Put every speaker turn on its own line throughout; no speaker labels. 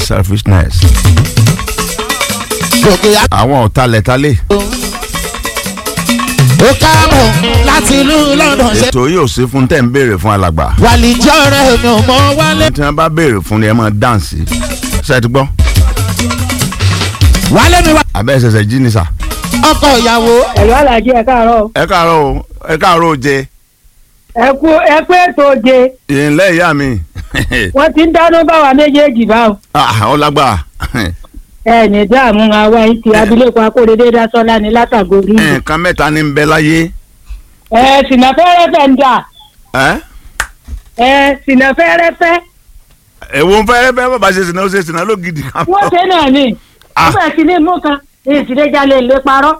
selfishness. àwọn ọ̀talẹ̀talẹ̀.
ó káàbọ̀ láti ìlú London.
ètò yóò sí fún tẹ̀ ń béèrè fún alàgbà.
wàlíjọ́ rẹ̀ mi ò mọ wálé.
tí wọ́n bá béèrè fún ni ẹ máa dáǹsì. ṣe ti gbọ́.
wálé mi wá.
abẹ́ ṣẹ̀ṣẹ̀ jí ni sà.
ọkọ ìyàwó.
ẹ̀rọ alájí ẹ káàárọ̀.
ẹ káàárọ̀ o ẹ káàárọ̀ o jẹ.
ẹ pé ètò oje.
ìyìnlẹ̀ ìyá mi.
wọ́n ti ń dáná báwa méjèèjì báwo.
ọlágbà.
ẹ ní dààmú àwa yìí ti abilékọ akóredé dasọ́lá ní látàgòrí.
nǹkan mẹ́ta ní ń bẹ láyé.
sìnà fẹ́rẹ́fẹ́ ń dà. sìnà fẹ́rẹ́fẹ́.
èwo ń fẹ́rẹ́fẹ́ bàbá ṣe sìnà ó ṣe sìnà ló gidi kan.
wọ́n ṣe náà ni nígbà tí ní mú kan ní ìsìlẹ̀jalè lè parọ́.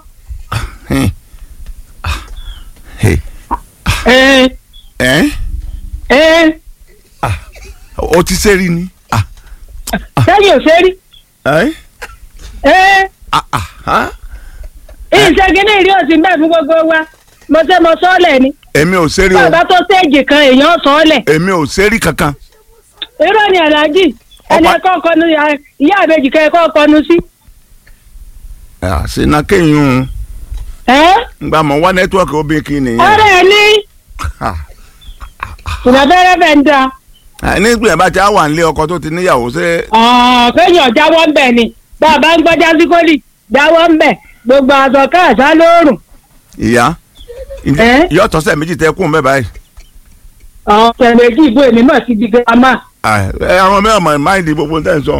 o ti ṣe rí ni.
sẹ́yìn ò ṣe rí. ìṣègùn ní ìrí òsì bẹ́ẹ̀ fún gbogbo wa mo ṣe mo sọ́ọ̀lẹ̀ ni.
èmi ò ṣe rí o.
bàbá tó stéèjì kan èèyàn sọ́ọ̀lẹ̀.
èmi ò ṣe rí kankan.
irọ́ ni aláàjì ẹni ẹ̀kọ́ kọnu ìyá àbẹ̀jì kan ẹ̀kọ́ kọnu sí.
sínú kéyìn ngbà mọ̀ wá nẹ́tíwọ́ọ̀kì ó bí kí nìyẹn.
ọ̀rẹ́ ẹ̀ ní ìrọ̀bẹ́rẹ́ bẹ̀ ń da.
nígbà bá ti á wà nílé ọkọ tó ti níyàwó ṣe.
kéèyàn jáwọ́ ń bẹ̀ ni bàbá ń gbọ́jà sí kólì jáwọ́ ń bẹ̀ gbogbo aṣọ káàṣá lóòrùn.
ìyá yóò tọ́sẹ̀ méjì tẹ́ kún bẹ́ẹ̀ báyìí.
ọ̀sẹ̀ méjì ìbò èmi náà ti di girama.
àwọn mẹ́wàá mọ̀ máìndì gbogbo tẹ̀ ń sọ.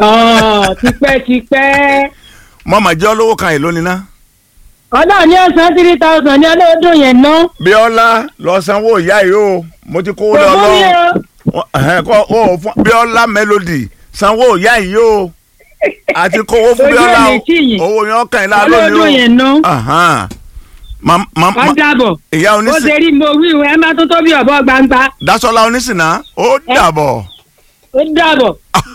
tipẹ́.
mọ́mọ́ jẹ́ olówó kan èlò ni ná.
ọlọ́run ní ọ̀sán 3,000 ní ọlọ́dún yẹn ná.
Bíọ́lá lọ sanwó ìyá yìí o mo ti kówó lé ọlọ́run. Bíọ́lá Melody sanwó ìyá yìí o àti kówó fún Bíọ́lá o owó yẹn ọkàn ìlà lónìí o.
ọlọ́dún yẹn ná.
ó
dàbọ̀
ìyá onísìn.
ó ṣe rí mo wí ẹ má tó bí ọ̀bọ gbangba.
Dásọ́lá onísìnà ó dàbọ̀.
ó dàbọ̀